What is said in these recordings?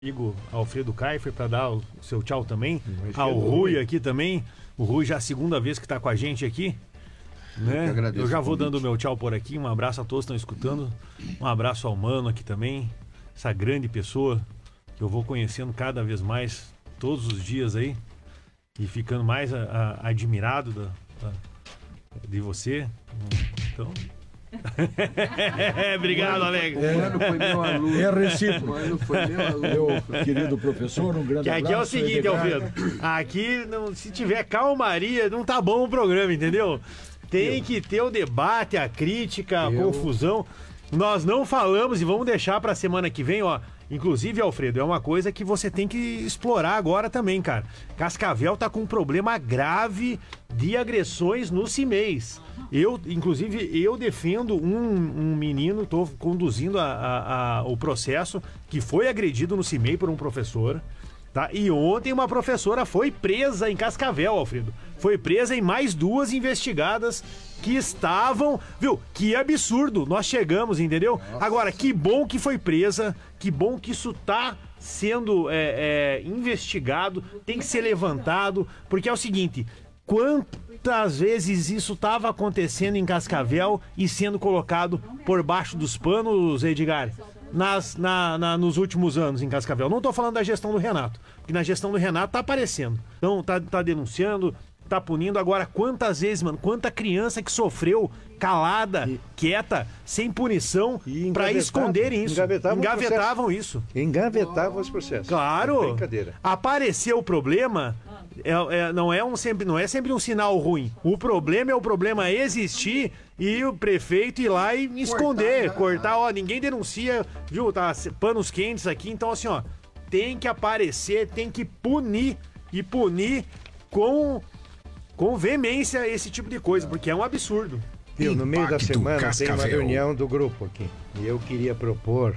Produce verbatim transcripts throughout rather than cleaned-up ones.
Amigo Alfredo Kaifer para dar o seu tchau também, ao Rui aqui também, o Rui já é a segunda vez que está com a gente aqui, né? Eu, eu já vou dando o meu tchau por aqui, um abraço a todos que estão escutando, um abraço ao Mano aqui também, essa grande pessoa que eu vou conhecendo cada vez mais, todos os dias aí, e ficando mais a, a, admirado da, da, de você, então... Obrigado, Alex. O Mano foi meu aluno. É recíproco. O Mano foi meu aluno. Meu querido professor, um grande que abraço. Aqui é o seguinte, Alfredo. Aqui, não, se tiver calmaria, não tá bom o programa, entendeu? Tem Eu. que ter o debate, a crítica, a Eu. confusão. Nós não falamos e vamos deixar pra semana que vem, ó. Inclusive, Alfredo, é uma coisa que você tem que explorar agora também, cara. Cascavel tá com um problema grave de agressões no CIMEIS. Eu, inclusive, eu defendo um, um menino, tô conduzindo a, a, a, o processo, que foi agredido no CIMEI por um professor, tá? E ontem uma professora foi presa em Cascavel, Alfredo. Foi presa e mais duas investigadas que estavam... Viu? Que absurdo. Nós chegamos, entendeu? Nossa. Agora, que bom que foi presa, que bom que isso tá sendo é, é, investigado, tem que ser levantado, porque é o seguinte... Quantas vezes isso estava acontecendo em Cascavel e sendo colocado por baixo dos panos, Edgar, nas, na, na, nos últimos anos em Cascavel? Não estou falando da gestão do Renato, porque na gestão do Renato tá aparecendo. Então tá, tá denunciando, tá punindo. Agora, quantas vezes, mano, quanta criança que sofreu calada, e... quieta, sem punição, para esconderem isso. Engavetavam, engavetavam isso. Engavetavam os processos. Claro. É brincadeira. Apareceu o problema... É, é, não, é um sempre, não é sempre um sinal ruim. O problema é o problema existir e o prefeito ir lá e esconder, cortar, cortar ó, ninguém denuncia, viu? Tá panos quentes aqui, então assim, ó, tem que aparecer, tem que punir e punir com, com veemência esse tipo de coisa, porque é um absurdo. Viu, no meio da semana Cascavel. tem uma reunião do grupo aqui e eu queria propor,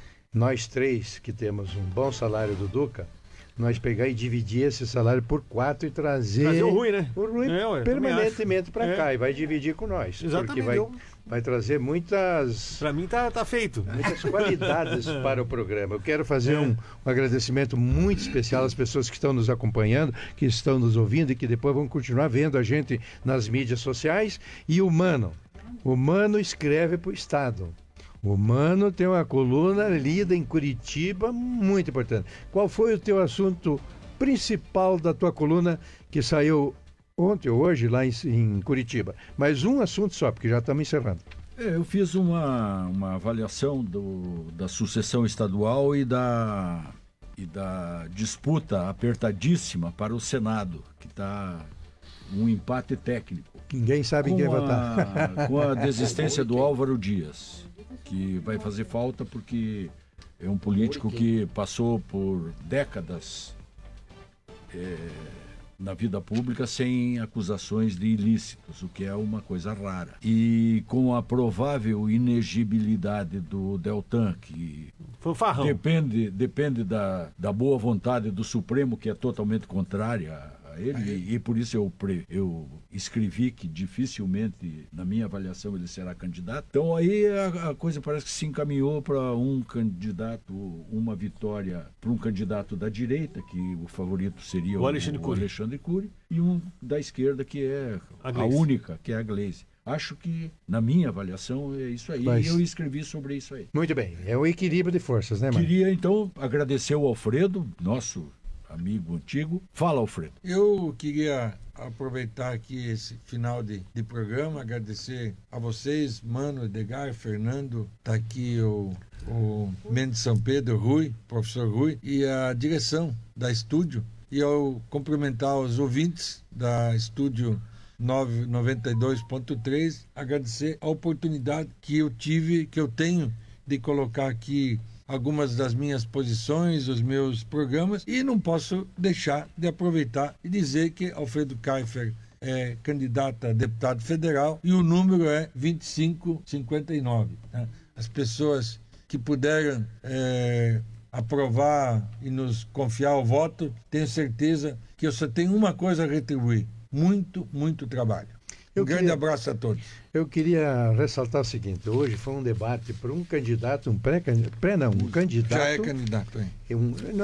nós três que temos um bom salário do Duca, nós pegar e dividir esse salário por quatro e trazer... Trazer o Rui, né? O Rui é, ué, permanentemente para é. cá e vai dividir com nós. Exatamente. Porque vai, vai trazer muitas... Para mim tá, tá feito. Muitas qualidades para o programa. Eu quero fazer é. um, um agradecimento muito especial às pessoas que estão nos acompanhando, que estão nos ouvindo e que depois vão continuar vendo a gente nas mídias sociais. E o Mano. O Mano escreve para o Estado. O Mano tem uma coluna lida em Curitiba, muito importante. Qual foi o teu assunto principal da tua coluna que saiu ontem ou hoje lá em, em Curitiba? Mas um assunto só, porque já estamos encerrando. É, eu fiz uma, uma avaliação do, da sucessão estadual e da, e da disputa apertadíssima para o Senado, que está um empate técnico. Ninguém sabe quem vai votar. Com a desistência do Álvaro Dias, que vai fazer falta porque é um político que passou por décadas é, na vida pública sem acusações de ilícitos, o que é uma coisa rara. E com a provável inegibilidade do Deltan, que depende, depende da, da boa vontade do Supremo, que é totalmente contrária a ele, e, e por isso eu, eu escrevi que dificilmente, na minha avaliação, ele será candidato. Então aí a, a coisa parece que se encaminhou para um candidato, uma vitória para um candidato da direita, que o favorito seria o Alexandre, o, Cury. o Alexandre Cury, e um da esquerda, que é a, a única, que é a Gleisi. Acho que, na minha avaliação, é isso aí. Mas... E eu escrevi sobre isso aí. Muito bem. É o equilíbrio de forças, né, Mário? Queria, então, agradecer ao Alfredo, nosso amigo antigo. Fala, Alfredo. Eu queria aproveitar aqui esse final de, de programa, agradecer a vocês, Mano, Edgar, Fernando, tá aqui o, o Mendes São Pedro, Rui, professor Rui, e a direção da Estúdio, e ao cumprimentar os ouvintes da Estúdio noventa e dois ponto três, agradecer a oportunidade que eu tive, que eu tenho de colocar aqui algumas das minhas posições, os meus programas, e não posso deixar de aproveitar e dizer que Alfredo Kaifer é candidato a deputado federal e o número é vinte e cinco cinquenta e nove. Né? As pessoas que puderam é, aprovar e nos confiar o voto, tenho certeza que eu só tenho uma coisa a retribuir: muito, muito trabalho. Um Eu grande queria- abraço a todos. Eu queria ressaltar o seguinte: hoje foi um debate para um candidato, um pré-candidato, pré, não, um candidato. Já é candidato, hein? um-